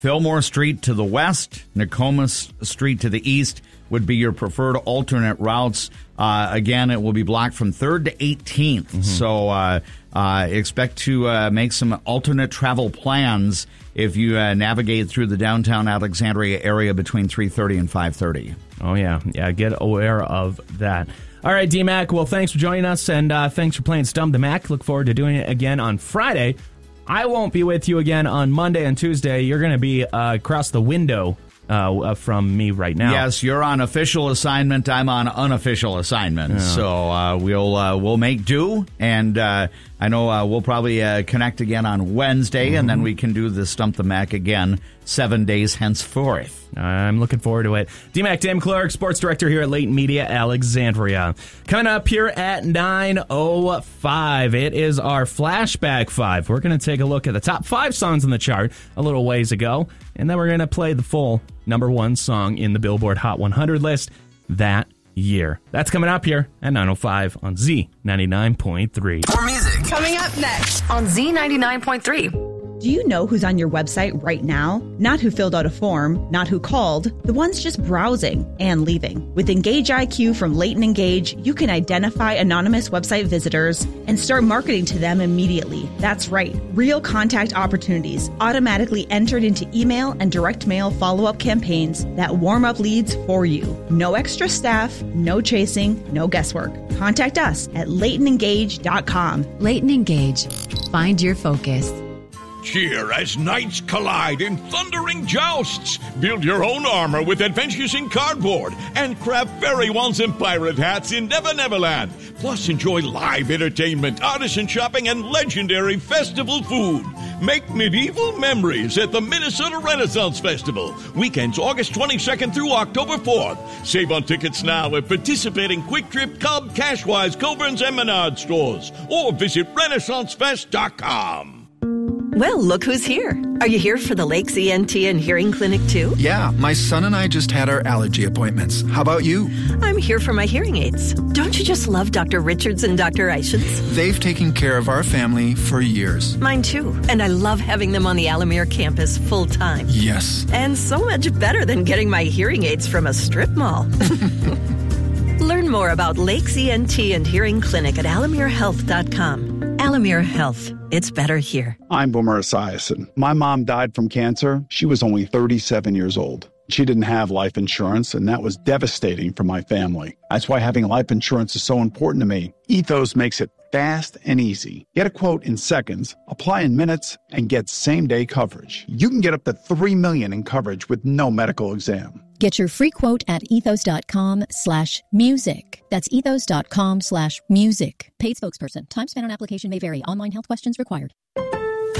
Fillmore Street to the west, Nokomis Street to the east would be your preferred alternate routes. Again, it will be blocked from 3rd to 18th. Mm-hmm. So expect to make some alternate travel plans if you navigate through the downtown Alexandria area between 3:30 and 5:30. Oh, yeah. Yeah, get aware of that. All right, D-Mac, well, thanks for joining us, and thanks for playing Stump the Mac. Look forward to doing it again on Friday. I won't be with you again on Monday and Tuesday. You're going to be across the window from me right now. Yes, you're on official assignment. I'm on unofficial assignment. Yeah. So we'll make do, and I know we'll probably connect again on Wednesday, and then we can do the Stump the Mac again 7 days henceforth. I'm looking forward to it. D-Mac, Tim Clark, sports director here at Leighton Media, Alexandria. Coming up here at 9:05, it is our Flashback 5. We're going to take a look at the top 5 songs on the chart a little ways ago, and then we're going to play the full number 1 song in the Billboard Hot 100 list that year. That's coming up here at 9:05 on Z99.3. More music. Coming up next on Z99.3. Do you know who's on your website right now? Not who filled out a form, not who called, the ones just browsing and leaving. With Engage IQ from Leighton Engage, you can identify anonymous website visitors and start marketing to them immediately. That's right, real contact opportunities automatically entered into email and direct mail follow-up campaigns that warm up leads for you. No extra staff, no chasing, no guesswork. Contact us at LeightonEngage.com. Leighton Engage. Find your focus. Cheer as knights collide in thundering jousts. Build your own armor with Adventures in Cardboard and craft fairy wands and pirate hats in Never Neverland. Plus, enjoy live entertainment, artisan shopping, and legendary festival food. Make medieval memories at the Minnesota Renaissance Festival. Weekends August 22nd through October 4th. Save on tickets now at participating Quick Trip, Cub, Cashwise, Coburn's, and Menard stores. Or visit RenaissanceFest.com. Well, look who's here. Are you here for the Lakes ENT and Hearing Clinic, too? Yeah, my son and I just had our allergy appointments. How about you? I'm here for my hearing aids. Don't you just love Dr. Richards and Dr. Eichens? They've taken care of our family for years. Mine, too. And I love having them on the Alamere campus full-time. Yes. And so much better than getting my hearing aids from a strip mall. Learn more about Lakes ENT and Hearing Clinic at alamerehealth.com. Alamere Health. It's better here. I'm Boomer Esiason. My mom died from cancer. She was only 37 years old. She didn't have life insurance, and that was devastating for my family. That's why having life insurance is so important to me. Ethos makes it fast and easy. Get a quote in seconds, apply in minutes, and get same-day coverage. You can get up to $3 million in coverage with no medical exam. Get your free quote at ethos.com/music. That's ethos.com/music. Paid spokesperson. Time spent on application may vary. Online health questions required.